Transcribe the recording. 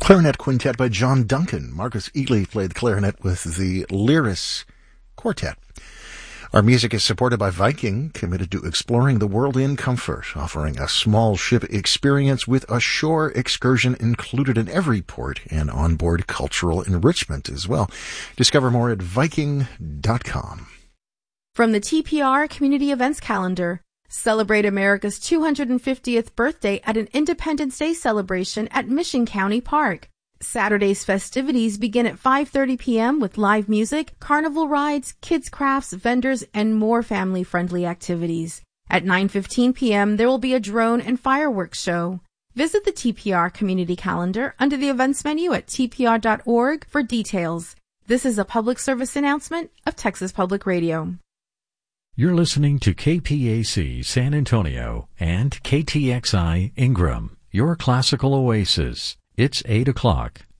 Clarinet Quintet by John Duncan. Marcus Ely played the clarinet with the Lyris Quartet. Our music is supported by Viking, committed to exploring the world in comfort, offering a small ship experience with a shore excursion included in every port and onboard cultural enrichment as well. Discover more at Viking.com. From the TPR Community Events Calendar, celebrate America's 250th birthday at an Independence Day celebration at Mission County Park. Saturday's festivities begin at 5:30 p.m. with live music, carnival rides, kids' crafts, vendors, and more family-friendly activities. At 9:15 p.m., there will be a drone and fireworks show. Visit the TPR Community Calendar under the events menu at tpr.org for details. This is a public service announcement of Texas Public Radio. You're listening to KPAC San Antonio and KTXI Ingram, your classical oasis. It's 8 o'clock.